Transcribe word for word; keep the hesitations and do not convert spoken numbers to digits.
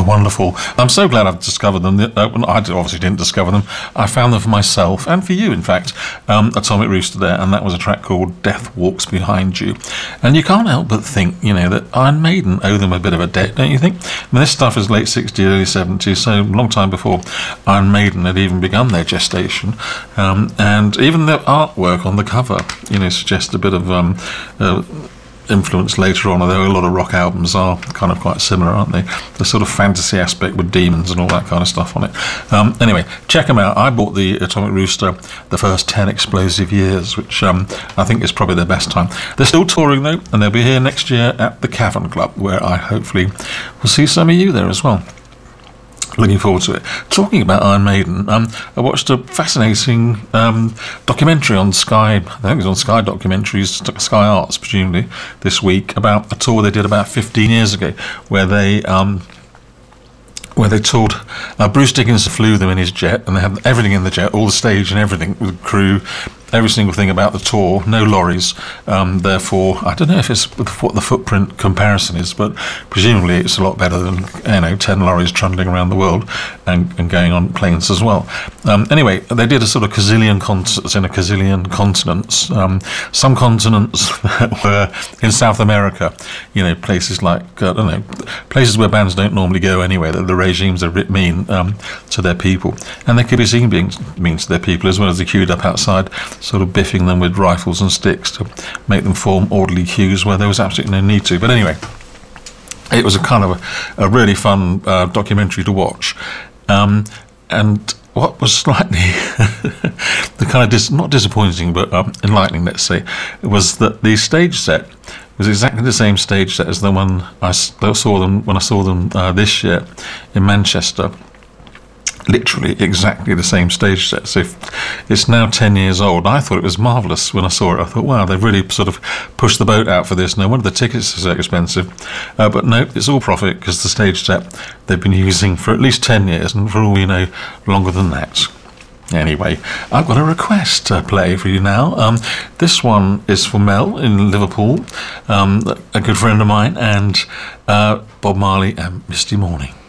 wonderful. I'm so glad I've discovered them. Uh, I obviously didn't discover them. I found them for myself, and for you, in fact. Um, Atomic Rooster there, and that was a track called Death Walks Behind You. And you can't help but think, you know, that Iron Maiden owe them a bit of a debt, don't you think? I mean, this stuff is late sixties, early seventies, so a long time before Iron Maiden had even begun their gestation. Um, and even their artwork on the cover, you know, suggests a bit of um, uh, influence later on, although a lot of rock albums are kind of quite similar, aren't they? The sort of fantasy aspect with demons and all that kind of stuff on it. Um, anyway, check them out. I bought the Atomic Rooster The First ten Explosive Years, which um, I think is probably their best time. They're still touring though, and they'll be here next year at the Cavern Club, where I hopefully will see some of you there as well. Looking forward to it. Talking about Iron Maiden, um, I watched a fascinating um, documentary on Sky, I think it was on Sky Documentaries, Sky Arts presumably, this week, about a tour they did about fifteen years ago, where they um, where they toured. Uh, Bruce Dickinson flew them in his jet, and they had everything in the jet, all the stage and everything, with crew, every single thing about the tour, no lorries. Um, therefore, I don't know if it's what the footprint comparison is, but presumably it's a lot better than, you know, ten lorries trundling around the world and, and going on planes as well. Um, anyway, they did a sort of gazillion concerts in a gazillion continents. Um, some continents were in South America, you know, places like, uh, I don't know, places where bands don't normally go anyway, that the regimes are a bit mean um, to their people. And they could be seen being mean to their people, as well as they queued up outside, sort of biffing them with rifles and sticks to make them form orderly queues where there was absolutely no need to. But anyway, it was a kind of a, a really fun uh, documentary to watch. Um, and what was slightly the kind of dis- not disappointing, but um, enlightening, let's say, was that the stage set was exactly the same stage set as the one I saw them when I saw them uh, this year in Manchester. Literally exactly the same stage set. So it's now ten years old. I thought it was marvellous when I saw it. I thought, wow, they've really sort of pushed the boat out for this. No wonder the tickets are so expensive. Uh, but no, it's all profit, because the stage set they've been using for at least ten years, and for all we know, longer than that. Anyway, I've got a request to play for you now. Um, this one is for Mel in Liverpool, um, a good friend of mine, and uh, Bob Marley and Misty Morning.